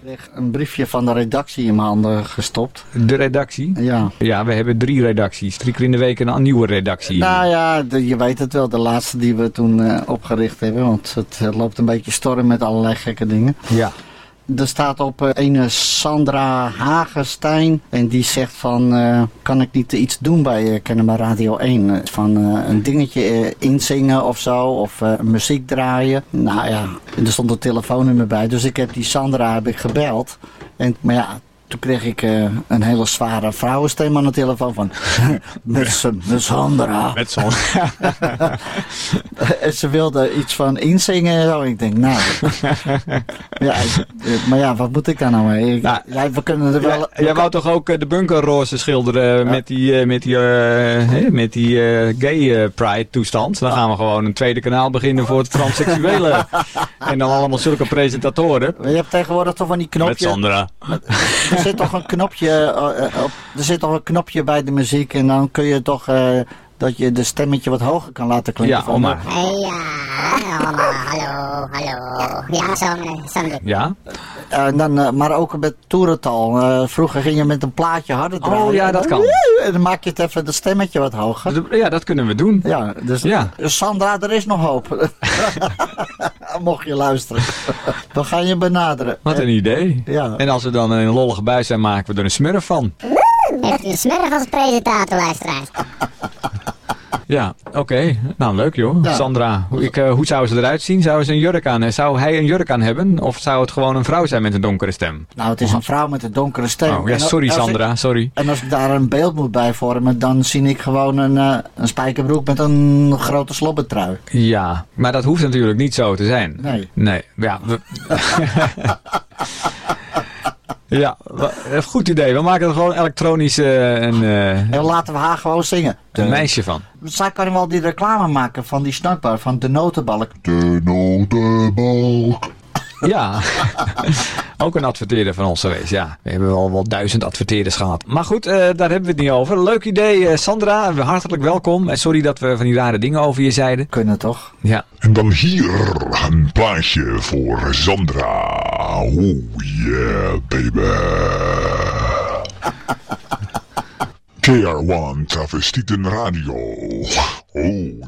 kreeg een briefje van de redactie in mijn handen gestopt. De redactie? Ja. Ja, we hebben 3 redacties. 3 keer in de week een nieuwe redactie. Nou ja, je weet het wel. De laatste die we toen opgericht hebben. Want het loopt een beetje storm met allerlei gekke dingen. Ja. Er staat op een Sandra Hagenstein. En die zegt van, kan ik niet iets doen bij Kennemer Radio 1? Van een dingetje inzingen of zo. Of muziek draaien. Nou ja, er stond een telefoonnummer bij. Dus ik heb die Sandra gebeld. Maar ja, toen kreeg ik een hele zware vrouwenstem aan de telefoon van... met Sandra. Met Sandra. En ze wilde iets van inzingen en zo. Ik denk, nou... ja, maar ja, wat moet ik daar nou mee? We kunnen er wel... Jij wou toch ook de bunkerroze schilderen met die gay pride toestand? Dan gaan we gewoon een tweede kanaal beginnen voor het transseksuele. En dan allemaal zulke presentatoren. Je hebt tegenwoordig toch van die knopjes... Met Sandra. Er zit toch een knopje er zit toch een knopje bij de muziek en dan kun je toch dat je de stemmetje wat hoger kan laten klinken. Ja, Oma. Hey, hallo. Ja, Sander. Ja? Maar ook met toerental. Vroeger ging je met een plaatje harder draaien. Oh ja, dat kan. En dan maak je het even de stemmetje wat hoger. Ja, dat kunnen we doen. Ja, dus Sandra, er is nog hoop. Mocht je luisteren. We gaan je benaderen. Wat een idee. Ja. En als we dan een lollige buis zijn, maken we er een smurf van. Heeft u een smurf als presentator, luisteraars? Ja, oké. Nou, leuk joh. Ja. Sandra, hoe zou ze eruit zien? Zou hij een jurk aan hebben? Of zou het gewoon een vrouw zijn met een donkere stem? Nou, het is een vrouw met een donkere stem. Oh ja, sorry Sandra, sorry. En als ik daar een beeld moet bij vormen, dan zie ik gewoon een spijkerbroek met een grote slobbertrui. Ja, maar dat hoeft natuurlijk niet zo te zijn. Nee. Ja, ja, goed idee. We maken er gewoon elektronisch En laten we haar gewoon zingen. een meisje van. Zij kan wel die reclame maken van die snackbar, van de notenbalk. De notenbalk. Ja, ook een adverteerder van ons geweest. Ja, we hebben wel 1000 adverteerders gehad. Maar goed, daar hebben we het niet over. Leuk idee, Sandra. Hartelijk welkom. En sorry dat we van die rare dingen over je zeiden. Kunnen toch? Ja. En dan hier een plaatje voor Sandra. Oh yeah, baby. KR1 Travestieten Radio. Oh